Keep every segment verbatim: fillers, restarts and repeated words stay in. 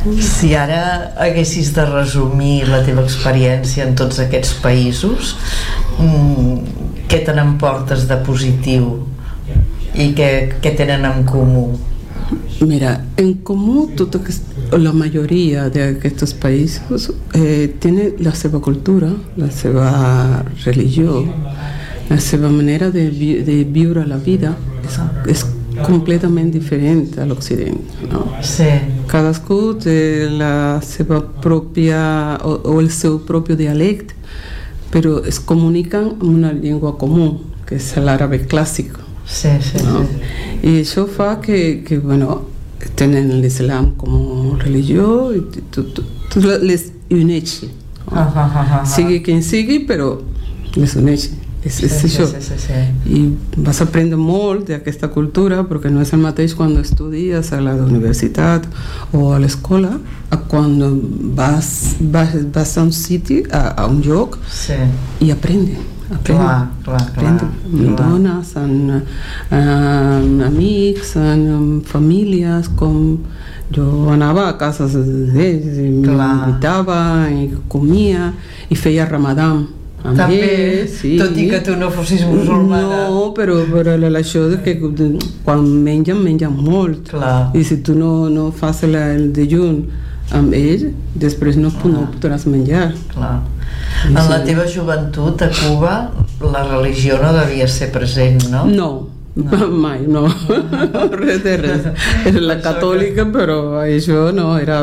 Si ara haguessis de resumir la teva experiència en tots aquests països, què te n'emportes de positiu i què, què tenen en comú? Mira, en común tota la mayoría de estos países eh, tiene la seva cultura, la seva religió, la seva manera de, vi de viure la vida és, és completament diferent a l'Occident, no? Sí. Cadascú té la seva pròpia o, o el seu propi dialecte, però es comuniquen amb una llengua comú, que és l'àrabe clàssic. Sí, sí, ¿no? sí. I això fa que, que bueno, tenen l'Islam com religió i tu, tu, tu les uneix, no? Uh -huh, uh -huh. Sigui quien sigui, però les uneix. És, sí, és sí, això. Sí, sí, sí. I vas aprendre molt d'aquesta cultura, perquè no és el mateix quan estudies a la universitat o a l'escola a quan vas, vas, vas a un sitio, a, a un lloc, sí. i aprendes. Aprende, clar, clar, aprende. clar, clar. Dones, en, en amics, en famílies, com jo anava a cases d'ells i m'invitava i comia i feia ramadà amb també, ells, sí. Tot i que tu no fossis musulmana. No, però, però això de que quan mengen, mengen molt. Clar. I si tu no, no fas la, el dejú amb ells, després no, no podràs menjar. Clar. En la teva joventut a Cuba la religió no devia ser present, no? No, no. mai, no. Res de res. Era la catòlica, però això no, era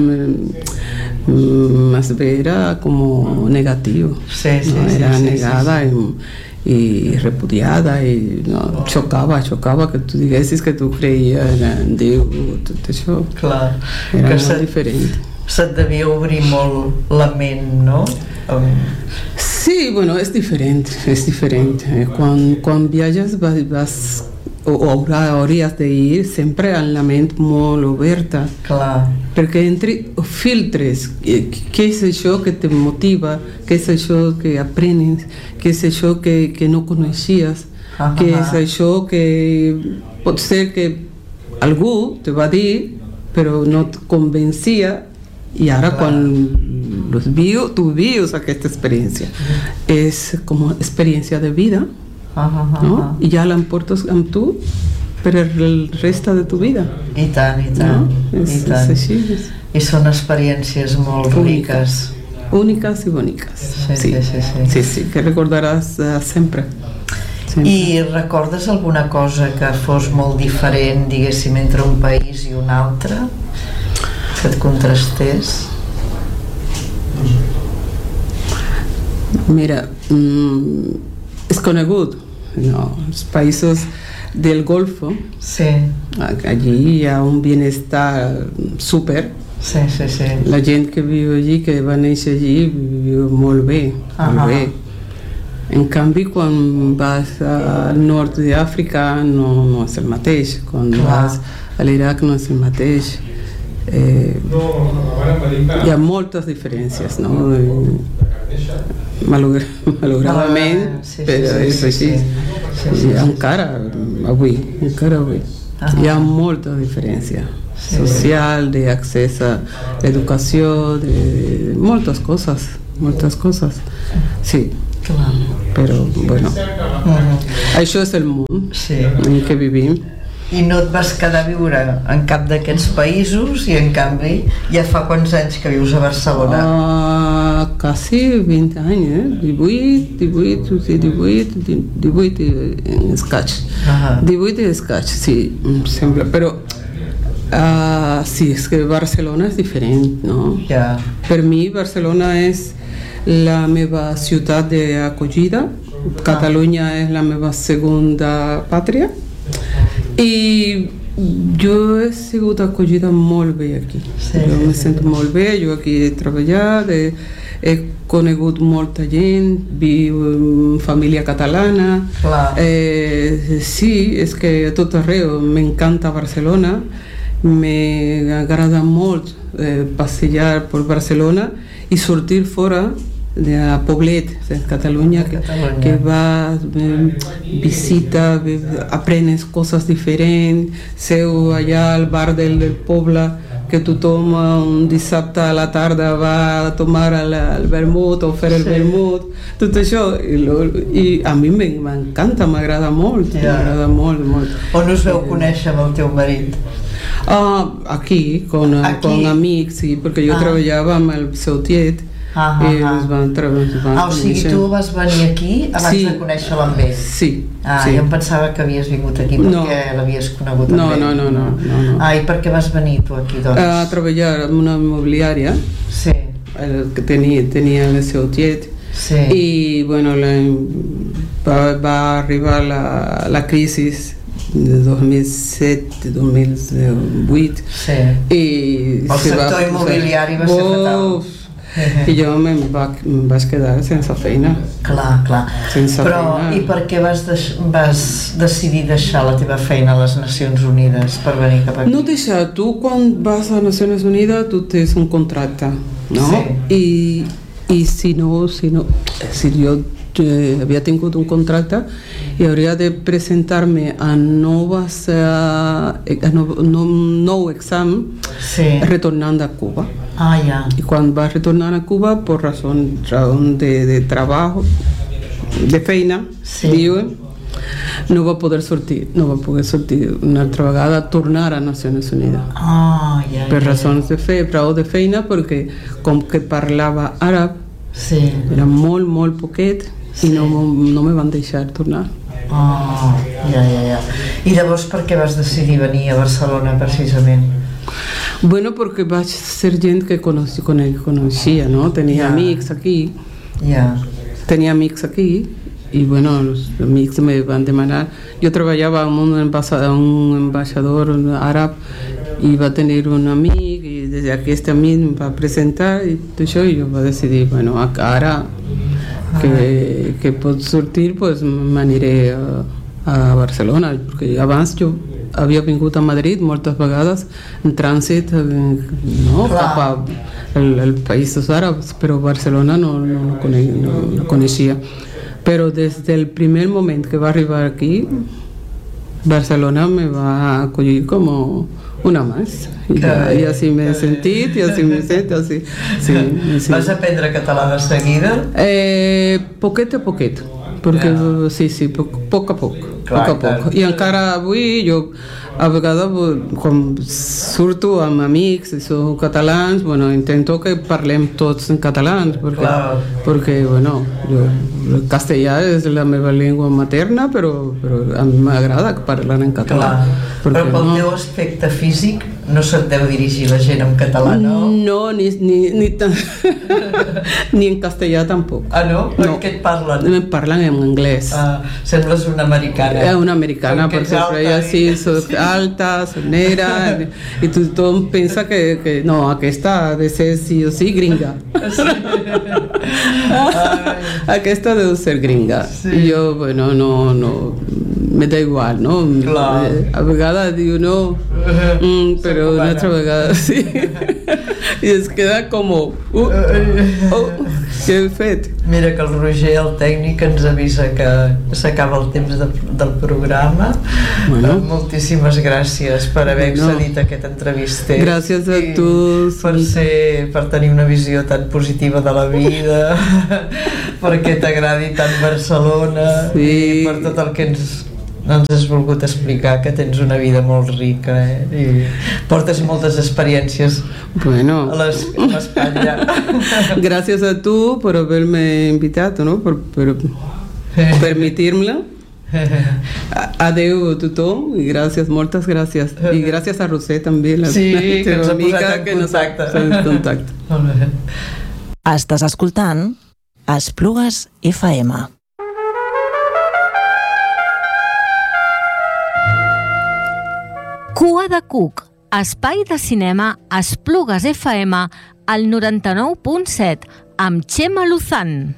más bé era com negatiu. Sí, sí, no? Era sí, sí, negada sí, sí. I, i repudiada i no, xocava, xocava que tu diguessis que tu creies en Déu, tot això. Clar. Era que molt se, diferent. Se't devia obrir molt la ment, no? Um... Sí, bueno, és diferent, és diferent. Quan, quan viatges vas, vas o, o hauries d'ir sempre amb la ment molt oberta. Clar. Perquè entri, filtres què és això que te motiva, què és això que aprenes, què és això que, que no coneixies, ah, què ah. és això que pot ser que algú te va dir però no et convencia i ara clar. Quan los viu, tu vius aquesta experiència. Mm. És com experiència de vida, ah, ah, ah, no? Ah. I ja l'emportes amb tu per el resta de tu vida. I tant, i tant. No? És, i tant. És així. És... I són experiències molt úniques. riques. Úniques i boniques. Sí, sí, sí. Sí, sí. sí, sí que recordaràs uh, sempre. sempre. I recordes alguna cosa que fos molt diferent, diguéssim, entre un país i un altre? Que et contrastés? Mira, mm, és conegut, no? Els països del Golfo, sí. Allí hi ha un benestar súper. Sí, sí, sí. La gent que viu allí, que va néixer allí, viu molt bé, uh -huh. molt bé. En canvi, quan vas al nord d'Àfrica no, no és el mateix. Quan clar. Vas a l'Iraq no és el mateix. Eh, hi ha moltes diferències, no? Malogr malauradament, sí, sí, però sí, és sí, així. sí, sí, sí, sí. Encara avui, encara avui. Ah. Hi ha molta diferència sí. social, d'accés a l'educació, de moltes coses, moltes coses. Sí, clar. Però, bueno, mm. això és el món sí. en què vivim. I no et vas quedar a viure en cap d'aquests països i en canvi ja fa quants anys que vius a Barcelona? Uh, quasi vint anys, eh? divuit, divuit, divuit, divuit en escaig. Uh-huh. divuit i escaig, sí, em sembla, però uh, sí, és que Barcelona és diferent, no? Yeah. Per mi Barcelona és la meva ciutat d'acollida, Catalunya és la meva segona pàtria i jo he sigut acollida molt bé aquí. Sí, jo sí, me sento sí. molt bé, jo aquí he treballat, he, he conegut molta gent, viu en família catalana. Eh, sí, és que a tot arreu m'encanta Barcelona, m'agrada molt eh, passejar per Barcelona i sortir fora de Poblet, de Cataluña, que, que vas, eh, visita, eh, aprendes cosas diferentes, seu allà al bar del, del poble, que tothom un dissabte a la tarda va a tomar el, el vermut o fer el sí. vermut, tot això, i, lo, i a mi m'encanta, m'agrada molt, yeah. m'agrada molt, molt. On us veu conèixer amb el teu marit? Uh, aquí, con, aquí, con amics, sí, perquè jo ah. treballava amb el seu tiet, ah, ah, i ens van treballar. Ah, o sigui, tu vas venir aquí abans sí. de conèixer-la amb ell? Sí. Ah, sí. jo em pensava que havies vingut aquí perquè no. l'havies conegut amb no, ell. No, no, no, no, no. Ah, i per què vas venir tu aquí, doncs? A treballar en una immobiliària sí. el, que tenia, tenia el seu tiet. Sí. I, bueno, la, va, va arribar la, la crisi de dos mil set, dos mil vuit. Sí. I el sector va, immobiliari va ser fatal. I jo em, va, em vaig quedar sense feina. Clar, clar. Sense Però feina. I per què vas, deix, vas decidir deixar la teva feina a les Nacions Unides per venir cap aquí? No deixar, tu quan vas a Nacions Unides tu tens un contracte, no? Sí. I, i si no, si no, si jo eh, havia tingut un contracte i hauria de presentar-me a noves a, a no, no, nou examen sí. retornant a Cuba. Ah, ja. Y cuando vas a retornar a Cuba por razón, razón de, de trabajo, de feina, sí. diuen, no va poder sortir, no va poder sortir una altra vegada, tornar a Nacions Unides. Ah, ja, per ja, raons de fe, prou de feina, perquè com que parlava àrab, sí. era molt, molt poquet, sí. i no, no me van deixar tornar. Ah, ja, ja, ja. I llavors per què vas decidir venir a Barcelona, precisament? Bueno, porque va a ser gente que conocí, conocía, ¿no? Tenía yeah. amigos aquí. Yeah. Tenía amigos aquí. Y bueno, los amigos me van a demandar. Yo trabajaba en un embajador, un embajador árabe y va a tener un amigo y desde aquí este amigo me va a presentar y todo eso, y yo voy a decidir, bueno, ahora que, que puedo sortir, pues me aniré a, a Barcelona, porque abans yo havia vingut a Madrid moltes vegades en trànsit, no, cap als països àrabs, però Barcelona no, no, no, conec, no, no coneixia. Però des del primer moment que va arribar aquí, Barcelona me va acollir com una més. I, i així m'he sentit, i així m'he sentit, així. Sí, sí. Vas aprendre català de seguida? Eh, poquet a poquet. Perquè yeah. sí, sí, poc, poc a poc, clar, poc a poc. I encara avui jo a vegades quan surto amb amics i són catalans, bueno, intento que parlem tots en català, perquè, perquè bueno, jo, el castellà és la meva llengua materna, però, però a mi m'agrada parlar en català. Però pel no... teu aspecte físic no se't deu dirigir la gent en català, no? No, ni, ni, ni, tan... ni en castellà tampoc. Ah, no? Per no. què et parlen? Me parlen en anglès. Ah, sembles una americana. Eh, una americana, perquè ella sí, soc alta, soc negra, i tothom pensa que, que no, aquesta ha de ser sí o sí gringa. Sí. Aquesta deu ser gringa. Sí. I jo, bueno, no, no, me da igual, no? Clar. A vegades diu no, mm, però una altra vegada sí. I es queda com uh, oh, què he fet? Mira que el Roger, el tècnic, ens avisa que s'acaba el temps de, del programa. Bueno. Moltíssimes gràcies per haver bueno. accedit a aquest entrevista. Gràcies a tu. Per, ser, per tenir una visió tan positiva de la vida, perquè t'agradi tant Barcelona, sí. i per tot el que ens ens has volgut explicar, que tens una vida molt rica, eh? I portes moltes experiències bueno. a l'Espanya. Gràcies a tu per haver-me invitat, no? per, per permitir-me. Adeu a tothom i gràcies, moltes gràcies. I gràcies a Roser també, la sí, que ens ha posat en que contacte. En contacte. Molt bé. Estàs escoltant Esplugues F M. Cua de Cuc, espai de cinema Esplugues F M al noranta-nou punt set amb Txema Luzán.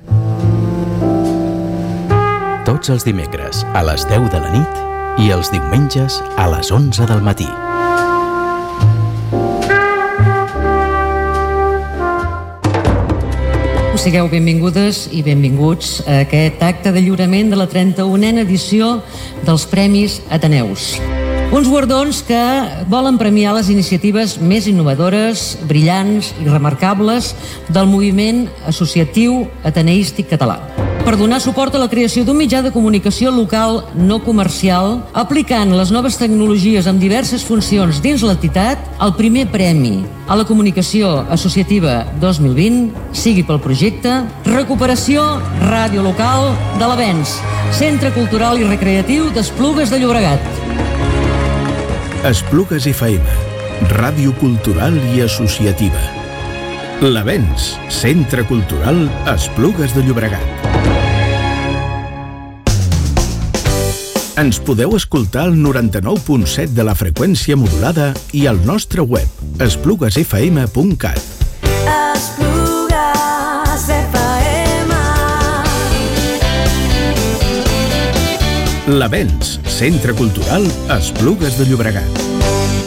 Tots els dimecres a les deu de la nit i els diumenges a les onze del matí. Us Sigueu benvingudes i benvinguts a aquest acte de lliurament de la trenta-unena edició dels Premis Ateneus. Uns guardons que volen premiar les iniciatives més innovadores, brillants i remarcables del moviment associatiu ateneístic català, per donar suport a la creació d'un mitjà de comunicació local no comercial, aplicant les noves tecnologies amb diverses funcions dins l'entitat. El primer premi a la comunicació associativa dos mil vint sigui pel projecte Recuperació Ràdio Local de l'Avenç, Centre Cultural i Recreatiu d'Esplugues de Llobregat. Esplugues F M, ràdio cultural i associativa. L'Avenç, Centre Cultural Esplugues de Llobregat. Ens podeu escoltar al noranta-nou punt set de la freqüència modulada i al nostre web, esplugues f m punt cat. Esplugues F M. L'Avenç, Centre Cultural Esplugues de Llobregat.